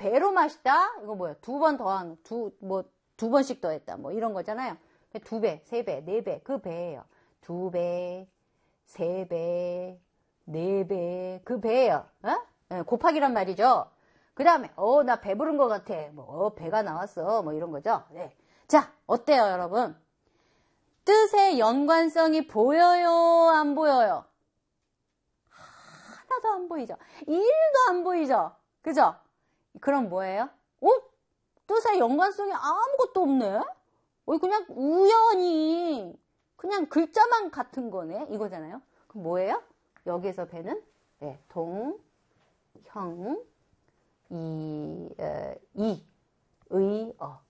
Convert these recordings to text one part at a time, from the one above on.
배로 맛있다? 이거 뭐야? 두 번씩 더했다. 뭐 이런 거잖아요. 2배, 3배, 4배. 그 배예요. 2배, 3배, 4배. 그 배예요. 네, 곱하기란 말이죠. 그 다음에, 나 배부른 것 같아. 배가 나왔어. 뭐 이런 거죠. 네. 자, 어때요, 여러분? 뜻의 연관성이 보여요? 안 보여요? 하나도 안 보이죠? 1도 안 보이죠? 그죠? 그럼 뭐예요? 뜻의 연관성이 아무것도 없네? 그냥 우연히, 그냥 글자만 같은 거네? 이거잖아요? 그럼 뭐예요? 여기서 배는, 네, 동, 형, 의, 어.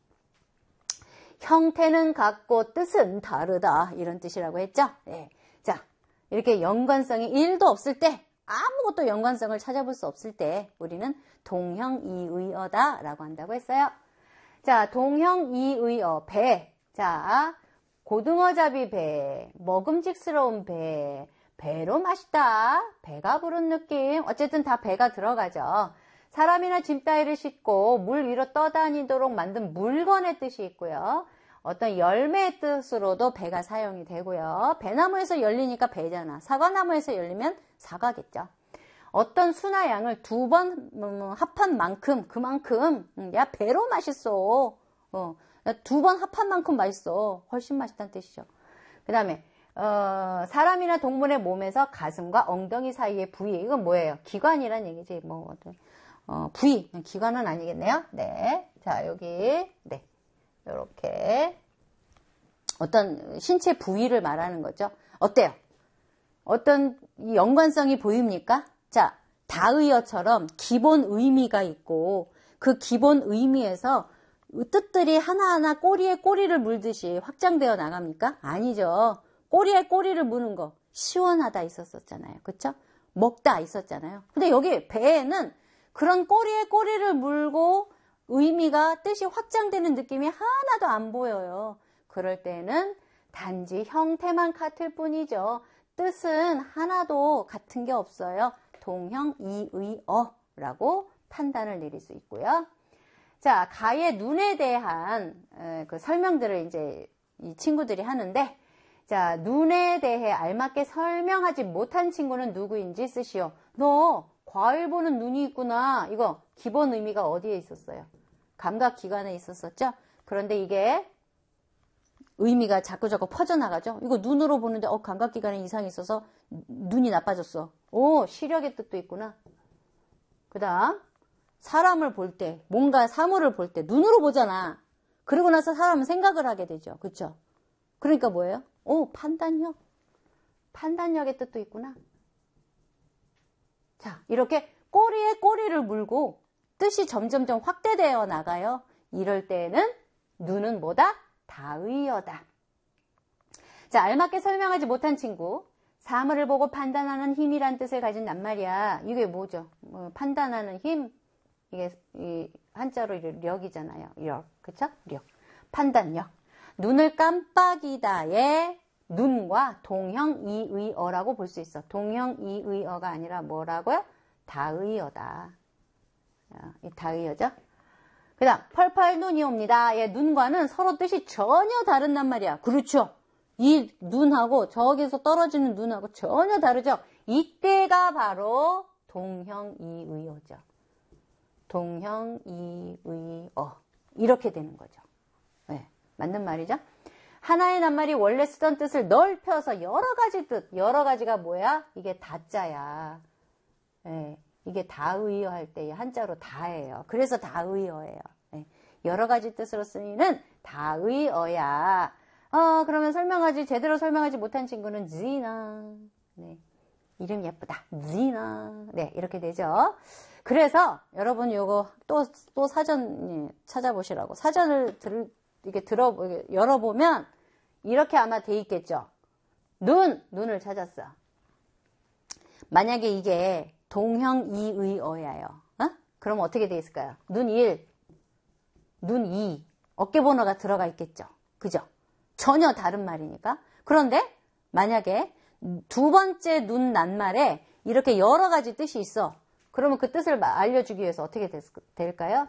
형태는 같고 뜻은 다르다. 이런 뜻이라고 했죠? 네. 자, 이렇게 연관성이 1도 없을 때, 아무것도 연관성을 찾아볼 수 없을 때, 우리는 동형이의어다 라고 한다고 했어요. 자, 동형이의어, 배. 자, 고등어잡이 배, 먹음직스러운 배, 배로 맛있다, 배가 부른 느낌. 어쨌든 다 배가 들어가죠. 사람이나 짐 따위를 싣고 물 위로 떠다니도록 만든 물건의 뜻이 있고요. 어떤 열매의 뜻으로도 배가 사용이 되고요. 배나무에서 열리니까 배잖아. 사과나무에서 열리면 사과겠죠. 어떤 수나 양을 2번 합한 만큼, 그만큼, 야, 배로 맛있어. 2번 합한 만큼 맛있어. 훨씬 맛있다는 뜻이죠. 그 다음에, 사람이나 동물의 몸에서 가슴과 엉덩이 사이의 부위. 이건 뭐예요? 기관이란 얘기지. 부위. 기관은 아니겠네요. 네. 자, 여기, 네. 요렇게. 어떤 신체 부위를 말하는 거죠. 어때요? 어떤 연관성이 보입니까? 자, 다의어처럼 기본 의미가 있고 그 기본 의미에서 뜻들이 하나하나 꼬리에 꼬리를 물듯이 확장되어 나갑니까? 아니죠. 꼬리에 꼬리를 무는 거 시원하다 있었잖아요. 그쵸? 먹다 있었잖아요. 근데 여기 배에는 그런 꼬리에 꼬리를 물고 의미가 뜻이 확장되는 느낌이 하나도 안 보여요. 그럴 때는 단지 형태만 같을 뿐이죠. 뜻은 하나도 같은 게 없어요. 동형이의어라고 판단을 내릴 수 있고요. 자, 가의 눈에 대한 그 설명들을 이제 이 친구들이 하는데, 자, 눈에 대해 알맞게 설명하지 못한 친구는 누구인지 쓰시오. 너 과일 보는 눈이 있구나. 이거 기본 의미가 어디에 있었어요? 감각기관에 있었었죠? 그런데 이게 의미가 자꾸자꾸 퍼져나가죠? 이거 눈으로 보는데 감각기관에 이상이 있어서 눈이 나빠졌어. 시력의 뜻도 있구나. 그 다음 사람을 볼 때, 뭔가 사물을 볼 때 눈으로 보잖아. 그러고 나서 사람은 생각을 하게 되죠. 그렇죠? 그러니까 뭐예요? 판단력. 판단력의 뜻도 있구나. 자, 이렇게 꼬리에 꼬리를 물고 뜻이 점점점 확대되어 나가요. 이럴 때는 눈은 뭐다? 다의어다. 자, 알맞게 설명하지 못한 친구. 사물을 보고 판단하는 힘이란 뜻을 가진 낱말이야. 이게 뭐죠? 판단하는 힘. 이게 이 한자로 력이잖아요. 력. 그쵸? 력. 판단력. 눈을 깜빡이다의 눈과 동형이의어라고 볼 수 있어. 동형이의어가 아니라 뭐라고요? 다의어다. 이 다의어죠? 그 다음 펄펄 눈이 옵니다. 눈과는 서로 뜻이 전혀 다른단 말이야. 그렇죠? 이 눈하고 저기서 떨어지는 눈하고 전혀 다르죠? 이때가 바로 동형이의어죠. 동형이의어. 이렇게 되는 거죠. 네, 맞는 말이죠? 하나의 낱말이 원래 쓰던 뜻을 넓혀서 여러 가지 뜻, 여러 가지가 뭐야? 이게 다자야. 네, 이게 다의어 할 때 한자로 다예요. 그래서 다의어예요. 네, 여러 가지 뜻으로 쓰이는 다의어야. 그러면 제대로 설명하지 못한 친구는 지나. 네, 이름 예쁘다. 지나. 네, 이렇게 되죠. 그래서 여러분 요거 또 사전 찾아보시라고. 사전을 열어보면 이렇게 아마 돼 있겠죠. 눈을 찾았어. 만약에 이게 동형이의어예요. 그럼 어떻게 돼 있을까요? 눈 1, 눈 2, 어깨 번호가 들어가 있겠죠. 그죠? 전혀 다른 말이니까. 그런데 만약에 두 번째 눈 낱말에 이렇게 여러 가지 뜻이 있어. 그러면 그 뜻을 알려주기 위해서 어떻게 될까요?